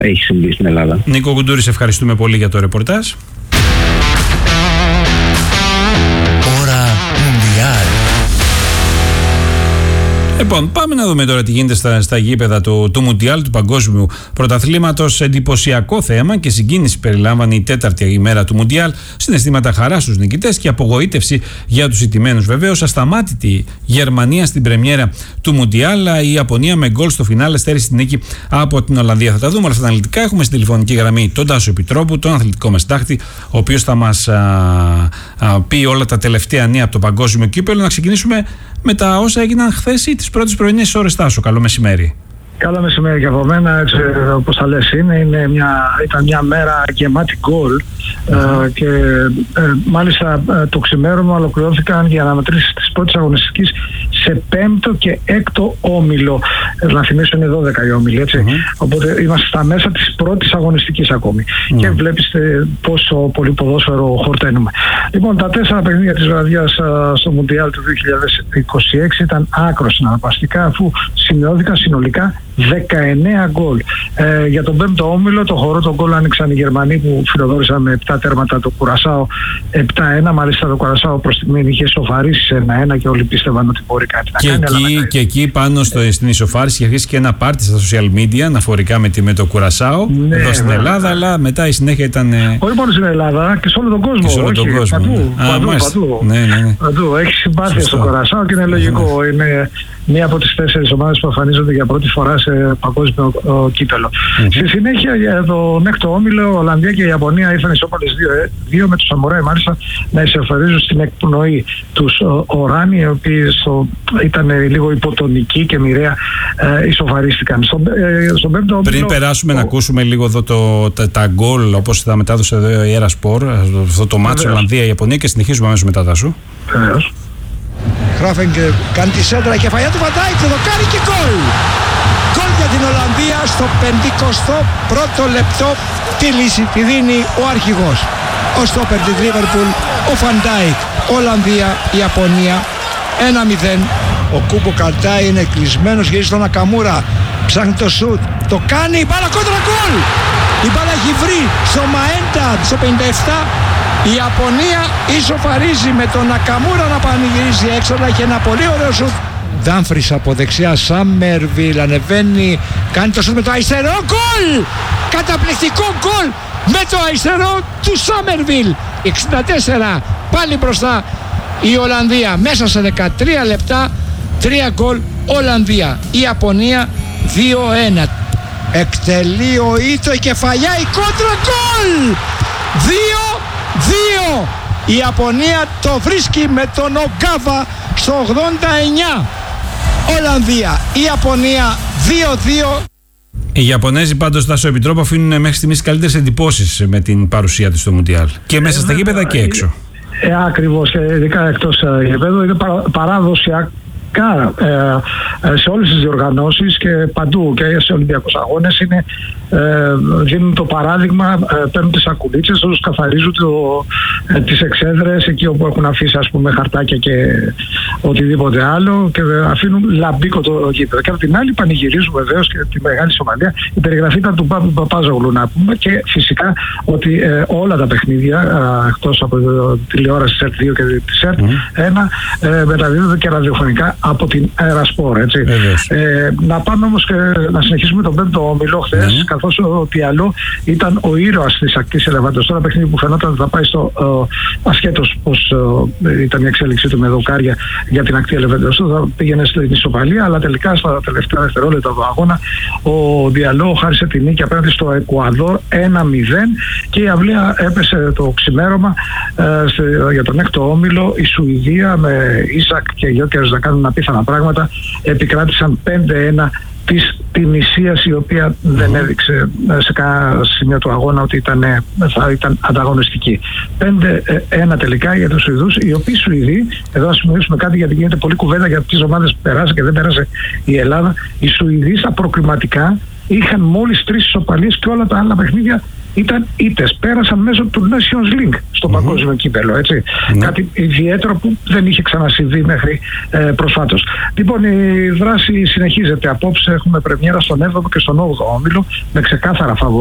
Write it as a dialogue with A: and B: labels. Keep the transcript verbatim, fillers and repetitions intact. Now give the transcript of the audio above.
A: έχει συμβεί στην Ελλάδα.
B: Νίκο Κουντούρη, ευχαριστούμε πολύ για το ρεπορτάζ.
C: Ώρα Μουντιάλ.
B: Λοιπόν, πάμε να δούμε τώρα τι γίνεται στα, στα γήπεδα του, του Μουντιάλ, του Παγκόσμιου Πρωταθλήματος. Εντυπωσιακό θέμα και συγκίνηση περιλάμβανε η τέταρτη ημέρα του Μουντιάλ. Συναισθήματα χαρά στους νικητές και απογοήτευση για τους ηττημένους. Βεβαίως, ασταμάτητη Γερμανία στην πρεμιέρα του Μουντιάλ. Η Ιαπωνία με γκολ στο φινάλε στέρισε την νίκη από την Ολλανδία. Θα τα δούμε όλα αυτά αναλυτικά. Έχουμε στην τηλεφωνική γραμμή τον Τάσο Επιτρόπου, τον αθλητικό μας συντάκτη, ο οποίος θα μας α, α, πει όλα τα τελευταία νέα από το Παγκόσμιο Κύπελλο. Να ξεκινήσουμε με τα όσα έγιναν χθες ή τις πρώτες πρωινές ώρες. Τάσο, καλό μεσημέρι.
D: Καλό μεσημέρι και από μένα, έτσι όπως θα λες είναι, είναι μια, ήταν μια μέρα γεμάτη γκολ mm-hmm. ε, και ε, μάλιστα ε, το ξημέρωμα ολοκληρώθηκαν για αναμετρήσεις της πρώτης αγωνιστικής σε πέμπτο και έκτο όμιλο. Ε, να θυμίσω είναι δώδεκα οι όμιλοι, έτσι. Mm-hmm. Οπότε είμαστε στα μέσα της πρώτης αγωνιστικής ακόμη. Mm-hmm. Και βλέπεις ε, πόσο πολύ ποδόσφαιρο χορταίνουμε. Λοιπόν, τα τέσσερα παιχνίδια της βραδιάς ε, στο Μουντιάλ του δύο χιλιάδες είκοσι έξι ήταν άκρως συναρπαστικά, αφού σημειώθηκαν συνολικά δεκαεννέα γκολ. Ε, για τον πέμπτο όμιλο, το χορό των γκολ άνοιξαν οι Γερμανοί που φιλοδόρησαν με επτά τέρματα το Κουρασάο επτά ένα. Μάλιστα το Κουρασάο προς στιγμή είχε σοφαρίσει ένα ένα και όλοι πίστευαν ότι μπορεί κάτι
B: και
D: να
B: εκεί,
D: κάνει. Αλλά
B: και εκεί πάνω στο, στην ισοφάριση είχε αρχίσει και ένα πάρτι στα social media αναφορικά με, με το Κουρασάο ναι, εδώ στην Ελλάδα, αλλά μετά η συνέχεια ήταν.
D: Όχι μόνο στην Ελλάδα και σε όλο τον κόσμο.
B: Και σε όλο τον
D: όχι,
B: κόσμο.
D: Παντού,
B: Α,
D: παντού, παντού,
B: ναι, ναι, ναι.
D: παντού. Έχει συμπάθεια στο Κουρασάο και είναι λογικό. Είναι μία από τις τέσσερις ομάδες που εμφανίζονται για πρώτη φορά σε παγκόσμιο κύπελλο. Mm-hmm. Στη συνέχεια για τον έκτο όμιλο, Ολλανδία και η Ιαπωνία ήρθαν ισόπαλες δύο δύο με τους Σαμουράι μάλιστα να εισεφαρίζουν στην εκπνοή τους Οράνοι, οι οποίοι στο, ήταν λίγο υποτονικοί και μοιραία ε, ισοφαρίστηκαν. Στο, ε, στον πέμπτο όμιλο,
B: πριν περάσουμε
D: ο...
B: να ακούσουμε λίγο εδώ το, τα, τα γκολ όπως τα μετάδοσε εδώ η Έρα Σπορ, αυτό το μάτσο Ολλανδία-Ιαπωνία, και συνεχίζουμε αμέσως μετά, Τάσου.
D: Βεβαίως.
E: Χράφενγκερ κάνει τη σέντρα, κεφαλιά του Βαντάικ, το κάνει και γκολ! Γκολ για την Ολλανδία στο πενηκοστό πρώτο λεπτό. Τη λύση τη δίνει ο αρχηγός. Ο στόπερ της Λίβερπουλ, ο Βαντάικ. Ολλανδία, Ιαπωνία ένα μηδέν. Ο Κούμπο Καρτάι είναι κλεισμένος, γυρίζει στον Νακαμούρα, ψάχνει το σουτ, το κάνει, η μπάλα κόντρα, γκολ! Η μπάλα έχει βρει στο Μαέντα στο πενήντα επτά. Η Ιαπωνία ισοφαρίζει με τον Νακαμούρα να πανηγυρίζει έξω, αλλά έχει ένα πολύ ωραίο σουτ. Ντάμφρις από δεξιά, Σάμερβιλ ανεβαίνει, κάνει το σουτ με το αριστερό, γκολ! Καταπληκτικό γκολ με το αριστερό του Σάμερβιλ. εξήντα τέσσερα, πάλι μπροστά η Ολλανδία, μέσα σε δεκατρία λεπτά, τρία γκολ Ολλανδία. Η Ιαπωνία δύο ένα. Εκτελεί ο Ήτο, η κεφαλιά, η κόντρα, γκολ! δύο δύο. Η Ιαπωνία το βρίσκει με τον Ογκάβα στο ογδόντα εννιά. Ολλανδία, η Ιαπωνία δύο δύο.
B: Οι Ιαπωνέζοι πάντως, Τάσο Επιτρόπο, αφήνουν μέχρι στιγμής τις καλύτερες εντυπώσεις με την παρουσία τους στο Μουντιάλ. Και μέσα στα γήπεδα και έξω.
D: Ε, ακριβώς, ειδικά εκτός γήπεδου. Είναι παρα, παράδοσιακά ε, σε όλες τις διοργανώσεις και παντού και σε Ολυμπιακούς αγώνες είναι, ε, δίνουν το παράδειγμα, ε, παίρνουν τις σακουλίτσες τους, καθαρίζουν το, ε, τις εξέδρες εκεί όπου έχουν αφήσει, ας πούμε, χαρτάκια και οτιδήποτε άλλο, και αφήνουν λαμπίκο το γήπεδο. Και από την άλλη πανηγυρίζουν βεβαίως και τη μεγάλη Σομαλία. Η περιγραφή ήταν του Πάπου Παπάζογλου, να πούμε, και φυσικά ότι ε, όλα τα παιχνίδια ε, εκτός από το τηλεόραση της ΕΡΤ δύο και της ΕΡΤ ένα mm. ε, μεταδίδονται και ραδιοφωνικά από την Έρα Σπορ, έτσι. Ε, να πάμε όμως και να συνεχίσουμε τον πέμπτο όμιλο χθες, mm. καθώς ο Διαλό ήταν ο ήρωας της ακτής Ελεφαντοστό, ένα παιχνίδι που φαινόταν ότι θα πάει στο ε, ασχέτως πως ε, ήταν η εξέλιξή του με δοκάρια για την ακτή Ελεφαντοστό, θα πήγαινε στην ισοπαλία, αλλά τελικά στα τελευταία δευτερόλεπτα του αγώνα ο Διαλό χάρισε την νίκη απέναντι στο Εκουαδόρ ένα μηδέν, και η αυλία έπεσε το ξημέρωμα ε, σε, για τον έκτο όμιλο. Η Σουηδία με Ίσακ και Γιόκερς να κάνουν απίθανα πράγματα επικράτησαν πέντε ένα της Τινησίας, η οποία δεν έδειξε σε κανένα σημείο του αγώνα ότι ήταν, θα ήταν ανταγωνιστική. πέντε ένα τελικά για τους Σουηδούς, οι οποίοι Σουηδοί, εδώ να σημειώσουμε κάτι γιατί γίνεται πολλή κουβέντα για τις ομάδες που περάσει και δεν πέρασε η Ελλάδα. Οι Σουηδοί στα προκριματικά είχαν μόλις τρεις ισοπαλίες και όλα τα άλλα παιχνίδια ήταν ήττες. Πέρασαν μέσω του Nations League στο mm-hmm. παγκόσμιο κύπελλο. Έτσι. Mm-hmm. Κάτι ιδιαίτερο που δεν είχε ξανασυμβεί μέχρι ε, προσφάτως. Λοιπόν, η δράση συνεχίζεται. Απόψε έχουμε πρεμιέρα στον έβδομο και στον όγδοο όμιλο με ξεκάθαρα φαβορί.